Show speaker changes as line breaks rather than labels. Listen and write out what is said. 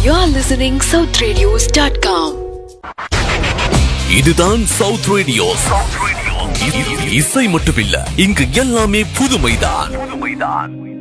You're listening southradios.com.
இதுதான் south radio. இசை மட்டுமில்ல, இங்கு எல்லாமே புதுமைதான்.